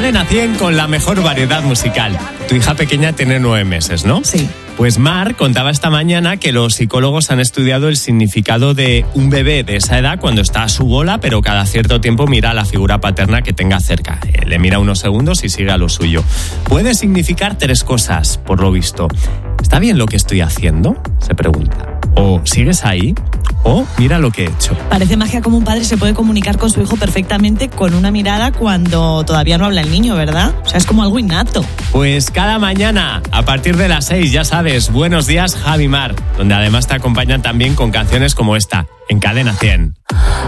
Cadena 100 con la mejor variedad musical. Tu hija pequeña tiene 9 meses, ¿no? Sí. Pues Mar contaba esta mañana que los psicólogos han estudiado el significado de un bebé de esa edad cuando está a su bola, pero cada cierto tiempo mira a la figura paterna que tenga cerca. Le mira unos segundos y sigue a lo suyo. Puede significar 3 cosas, por lo visto. ¿Está bien lo que estoy haciendo?, se pregunta. O ¿sigues ahí? O mira lo que he hecho. Parece magia como un padre se puede comunicar con su hijo perfectamente con una mirada cuando todavía no habla el niño, ¿verdad? O sea, es como algo innato. Pues cada mañana, a partir de las 6, ya sabes, Buenos Días, Javi Mar, donde además te acompañan también con canciones como esta, en Cadena 100.